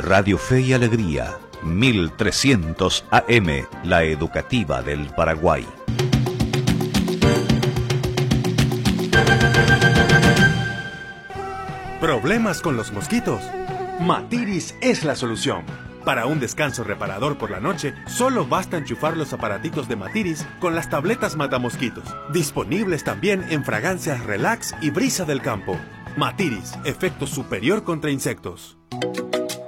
Radio Fe y Alegría, 1300 AM, la educativa del Paraguay. ¿Problemas con los mosquitos? Matiris es la solución. Para un descanso reparador por la noche, solo basta enchufar los aparatitos de Matiris con las tabletas matamosquitos. Disponibles también en fragancias Relax y Brisa del Campo. Matiris, efecto superior contra insectos.